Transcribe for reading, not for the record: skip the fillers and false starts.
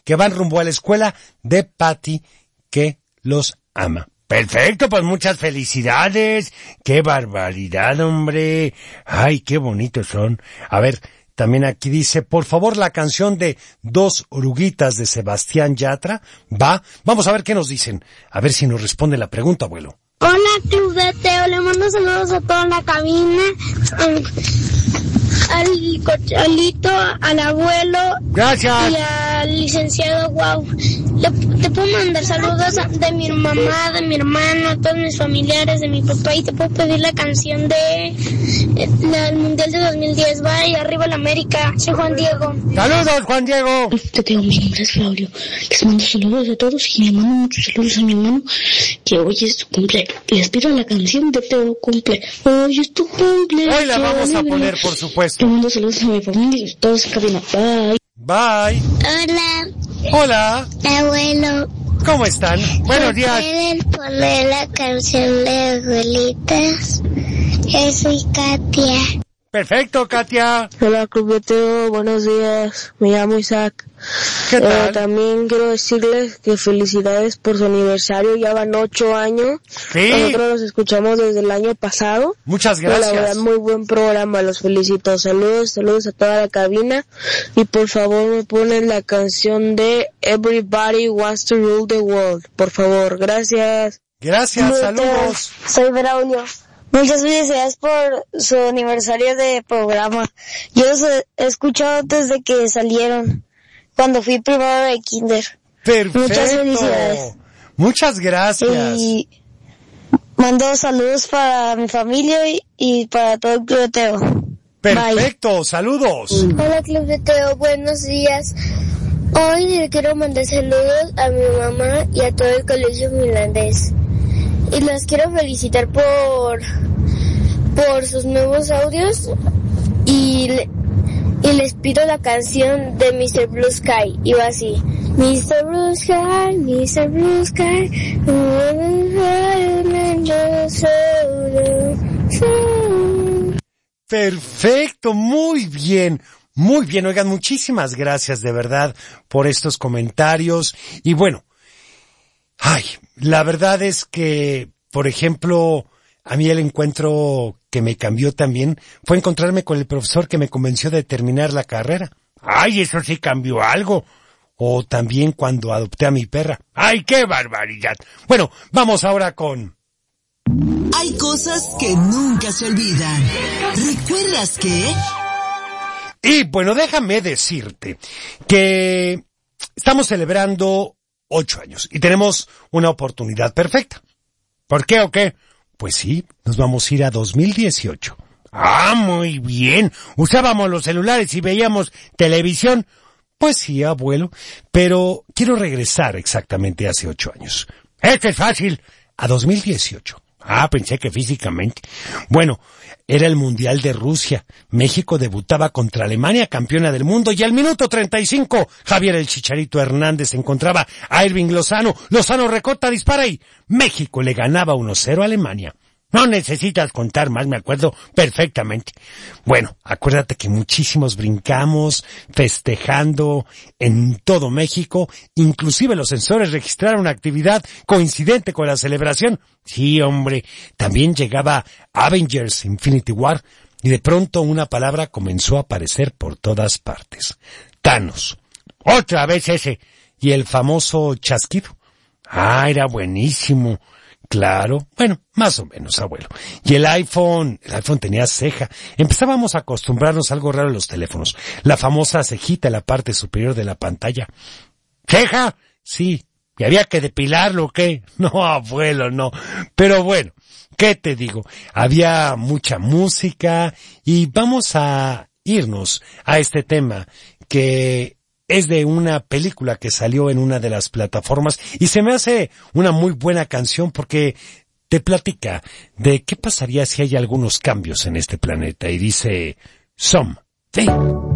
que van rumbo a la escuela de Patty, que los ama. Perfecto, pues muchas felicidades. ¡Qué barbaridad, hombre! ¡Ay, qué bonitos son! A ver, también aquí dice, por favor, la canción de Dos Oruguitas de Sebastián Yatra. Vamos a ver qué nos dicen. A ver si nos responde la pregunta, abuelo. Hola, Club de Teo. Le mando saludos a toda la cabina. Al Cocholito, al abuelo. Gracias. Y al licenciado Guau. Te puedo mandar saludos de mi mamá, de mi hermano, a todos mis familiares, de mi papá, y te puedo pedir la canción del Mundial de 2010. Bye, arriba la América. Soy Juan Diego. Saludos, Juan Diego. Te tengo, mi nombre es Claudio. Les mando saludos a todos y le mando muchos saludos a mi hermano, que hoy es su cumple. Les pido la canción de Teo Cumple. Hoy es tu cumple. Hoy la vamos a poner, por supuesto. Le mando saludos a mi familia y a todos en cabina. Bye. Bye. Hola. Hola. Abuelo. ¿Cómo están? Buenos días. ¿Pueden poner la canción de abuelitas? Yo soy Katia. Perfecto, Katia. Hola, Club de Teo, buenos días. Me llamo Isaac. ¿Qué tal? También quiero decirles que felicidades por su aniversario, ya van 8 años. Sí. Nosotros los escuchamos desde el año pasado. Muchas gracias. La verdad, muy buen programa, los felicito. Saludos a toda la cabina. Y por favor me ponen la canción de Everybody Wants to Rule the World. Por favor, gracias. Gracias, saludos. Soy Braulio. Muchas felicidades por su aniversario de programa. Yo los he escuchado desde que salieron, cuando fui primero de kinder. Perfecto. Muchas felicidades. Muchas gracias. Y mando saludos para mi familia y para todo el Club de Teo. Perfecto, Bye. saludos. Hola, Club de Teo, buenos días. Hoy le quiero mandar saludos a mi mamá y a todo el colegio finlandés. Y las quiero felicitar por sus nuevos audios y les pido la canción de Mr. Blue Sky. Y va así: Mr. Blue Sky, Mr. Blue Sky, Perfecto, muy bien. Muy bien, oigan, muchísimas gracias de verdad por estos comentarios. Y bueno, la verdad es que, por ejemplo, a mí el encuentro que me cambió también fue encontrarme con el profesor que me convenció de terminar la carrera. ¡Ay, eso sí cambió algo! O también cuando adopté a mi perra. ¡Ay, qué barbaridad! Bueno, vamos ahora con... Hay cosas que nunca se olvidan. ¿Recuerdas qué? Y bueno, déjame decirte que estamos celebrando 8 años y tenemos una oportunidad perfecta. ¿Por qué o qué? Pues sí, nos vamos a ir a 2018. ¡Ah, muy bien! ¿Usábamos los celulares y veíamos televisión? Pues sí, abuelo, pero quiero regresar exactamente hace 8 años. ¡Esto es fácil! A 2018. Ah, pensé que físicamente. Bueno, era el Mundial de Rusia. México debutaba contra Alemania, campeona del mundo, y al minuto 35, Javier el Chicharito Hernández encontraba a Irving Lozano. Lozano recorta, dispara y México le ganaba 1-0 a Alemania. No necesitas contar más, me acuerdo perfectamente. Bueno, acuérdate que muchísimos brincamos, festejando en todo México. Inclusive los sensores registraron una actividad coincidente con la celebración. Sí, hombre, también llegaba Avengers Infinity War y de pronto una palabra comenzó a aparecer por todas partes. Thanos. Otra vez ese. Y el famoso chasquido. Ah, era buenísimo. Claro, bueno, más o menos, abuelo. Y el iPhone tenía ceja. Empezábamos a acostumbrarnos a algo raro en los teléfonos. La famosa cejita en la parte superior de la pantalla. ¿Ceja? Sí. ¿Y había que depilarlo o qué? No, abuelo, no. Pero bueno, ¿qué te digo? Había mucha música y vamos a irnos a este tema que es de una película que salió en una de las plataformas y se me hace una muy buena canción porque te platica de qué pasaría si hay algunos cambios en este planeta y dice Something.